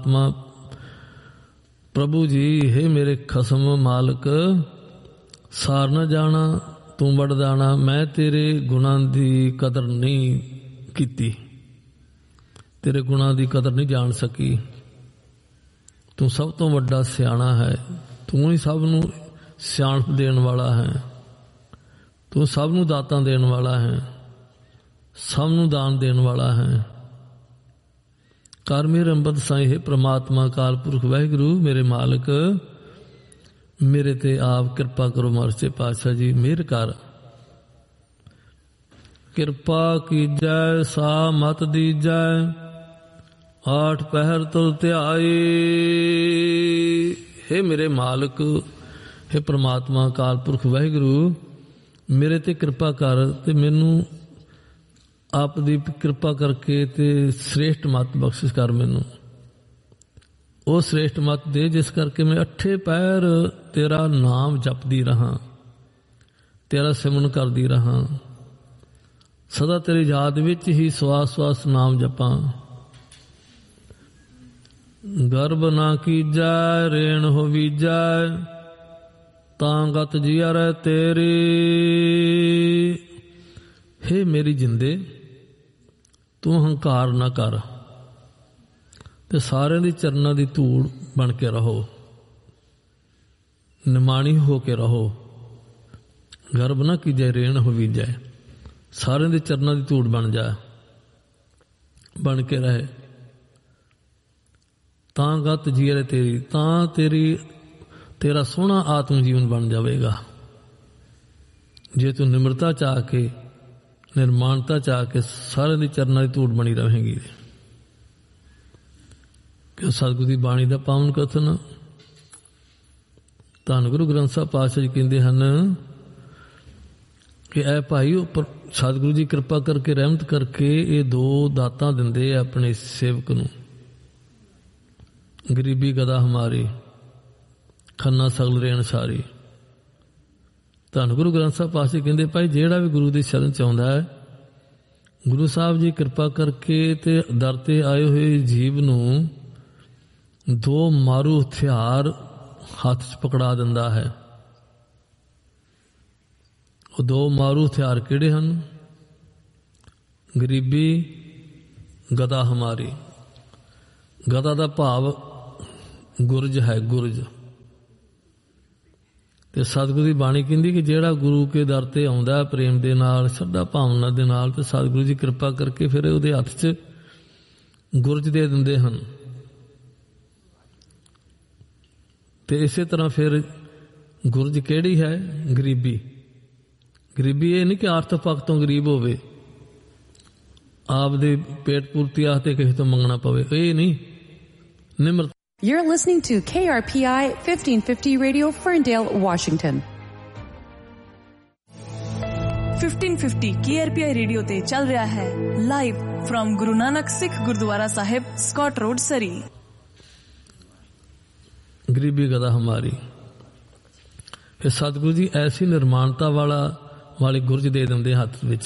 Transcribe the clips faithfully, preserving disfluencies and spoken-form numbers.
आत्मा प्रभु जी हे मेरे खसम मालक सार न जाना तू बड़ दाना, मैं तेरे गुणां दी कदर नहीं कीती, तेरे गुणां दी कदर नहीं जान सकी। तू सब तो वड्डा सियाणा है, तू ही सब नू सियाणप देण वाला है, तू सब नू दातां देण वाला है, सब नू दान देण वाला है। कर मेरे अंबद साईं हे परमात्मा काल पुरख वाहिगुरु मेरे मालक, मेरे ते आप कृपा करो। मारसे पातशाह जी मेहर कर, कृपा कीजै सा मत दीजै, आठ पहर तुल ध्याई। हे मेरे मालक हे परमात्मा काल पुरख वाहिगुरु मेरे ते कृपा कर ते मैनू आप दी कृपा करके ते श्रेष्ठ मत बख्शिश कर। मैनू वो श्रेष्ठ मत दे जिस करके मैं अठे पैर तेरा नाम जपदी रहा, तेरा सिमरन करदी रहा, सदा तेरी याद विच ही श्वास श्वास नाम जपा। गर्भ ना कीजै रेण हो बीजै, तां गत जिया रै तेरी। हे मेरी जिंदे तू हंकार ना कर ते सारे दी चरना दी धूड़ बन के रहो, निमाणी हो के रहो। गर्भ ना कीजै रेण हो बीजै, सारे दी चरना दी धूड़ बन जाए, बन के रहे। तां गत जीरे तेरी, तां तेरी तेरा सोहना आत्म जीवन बन जाएगा। जे तू निम्रता चाह के निर्माणता चाह के सारे दी चरना दी धूड़ बनी रहेगी। कि सतगुरु दी बाणी दा पावन कथन धन गुरु ग्रंथ साहब पातशाह जी कहते हैं कि ऐ भाई उपर सतगुरु जी कृपा करके रहमत करके ये दो दातां दिंदे अपने सेवक नूं, गरीबी गदा हमारी, खन्ना सगल रेण सारी। धन गुरु ग्रंथ साहब पातशाह कहते भाई जेड़ा भी गुरु की शरण च आउंदा है, गुरु साहब जी कृपा करके ते दर ते आए हुए जीव नूं दो मारू हथियार हाथ च पकड़ा दिंदा है। वो दो मारू हथियार किहड़े हन? गरीबी गदा हमारी। गदा दा भाव गुरज है, गुरज। ते सतगुरु की बाणी कहती कि जेड़ा गुरु के दर ते आउंदा प्रेम दे नाल श्रद्धा भावना दे नाल ते सतगुरु जी कृपा करके फिर उहदे हत्थ च गुरज दे दिंदे हन। ते इसे तरह फिर गुरज केड़ी है? गरीबी। गरीबी ये नहीं कि आर्थिक पक्ष तो गरीब होवे, आप दे पेट पूर्ति आस्ते किसी तो मंगना पवे, ये नहीं। निम्रता। You're listening to K R P I fifteen fifty Radio, Ferndale, Washington. fifteen fifty K R P I radio ते चल रहा है live from Guru Nanak Sikh gurdwara Sahib, Scott road, सरी। गरीबी गदा हमारी। फिर सतगुरु जी ऐसी निर्माणता वाला वाली गुरज दे देंगे हाथ विच।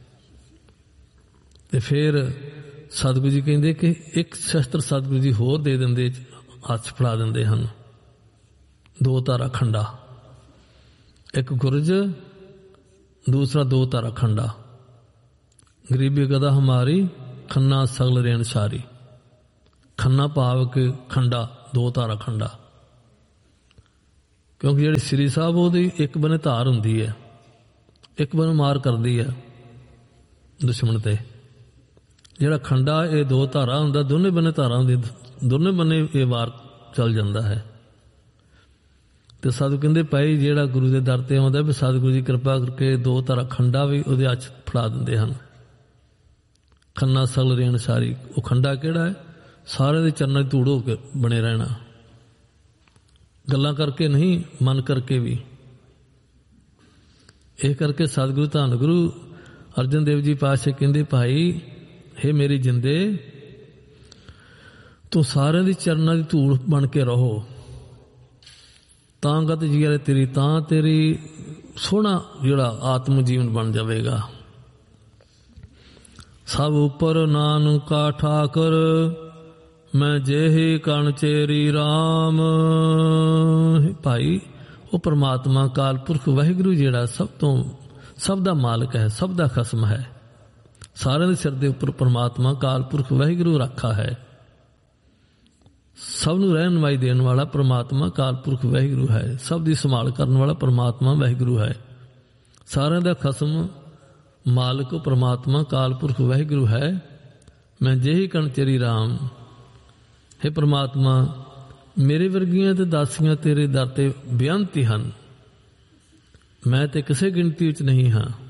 ते फिर सतगुरु जी कहते कि एक शस्त्र सतगुरु जी होर दे देंगे, हाथ फड़ा देंगे हैं, दो तारा खंडा। एक गुरज, दूसरा दो तारा खंडा। गरीबी गदा हमारी, खन्ना सगल रेण सारी। खन्ना भाव के खंडा, दो तारा खंडा। क्योंकि जिहड़ी श्री साहब ओहदी एक बने धार हुंदी है, एक बने मार करदी है दुश्मन ते। जिहड़ा खंडा ये दो धारा हुंदा, दोने बने धारा हुंदी, दोने बने ये वार चल जाता है। तो सतगुरु कहते भाई जिहड़ा गुरु के दर ते आउंदा भी सतगुरु जी कृपा करके दो तारा खंडा भी उहदे हत्थ फड़ा दिंदे हन। खन्ना सगल रेण सारी। वो खंडा किहड़ा है? सारे दे चरनां च धूड़ हो के बने रहना, गल्लां करके नहीं, मन करके भी। इस करके सतगुरु धन गुरु अर्जन देव जी पातशाह कहते भाई हे मेरी जिंदे तू सारे दी चरनां दी धूड़ बन के रहो, तां गत जीरे तेरी, तां तेरी सोहना जिहड़ा आत्म जीवन बन जाएगा। सब उपर नानका ठाकर ਮੈਂ ਜਿਹੇ ਕਣ ਚੇਰੀ ਰਾਮ। ਭਾਈ ਉਹ ਪ੍ਰਮਾਤਮਾ ਕਾਲ ਪੁਰਖ ਵਾਹਿਗੁਰੂ ਜਿਹੜਾ ਸਭ ਤੋਂ ਸਭ ਦਾ ਮਾਲਕ ਹੈ, ਸਭ ਦਾ ਖਸਮ ਹੈ। ਸਾਰਿਆਂ ਦੇ ਸਿਰ ਦੇ ਉੱਪਰ ਪ੍ਰਮਾਤਮਾ ਕਾਲ ਪੁਰਖ ਵਾਹਿਗੁਰੂ ਰੱਖਾ ਹੈ। ਸਭ ਨੂੰ ਰਹਿਨੁਮਾਈ ਦੇਣ ਵਾਲਾ ਪ੍ਰਮਾਤਮਾ ਕਾਲ ਪੁਰਖ ਵਾਹਿਗੁਰੂ ਹੈ। ਸਭ ਦੀ ਸੰਭਾਲ ਕਰਨ ਵਾਲਾ ਪ੍ਰਮਾਤਮਾ ਵਾਹਿਗੁਰੂ ਹੈ। ਸਾਰਿਆਂ ਦਾ ਖਸਮ ਮਾਲਕ ਪ੍ਰਮਾਤਮਾ ਕਾਲ ਪੁਰਖ ਵਾਹਿਗੁਰੂ ਹੈ। ਮੈਂ ਜਿਹੀ ਕਣ ਤੇਰੀ ਰਾਮ। ਹੇ ਪ੍ਰਮਾਤਮਾ, ਮੇਰੇ ਵਰਗੀਆਂ ਤੇ ਦਾਸੀਆਂ ਤੇਰੇ ਦਰ ਤੇ ਬੇਅੰਤ ਹੀ ਹਨ। ਮੈਂ ਤੇ ਕਿਸੇ ਗਿਣਤੀ ਵਿੱਚ ਨਹੀਂ ਹਾਂ।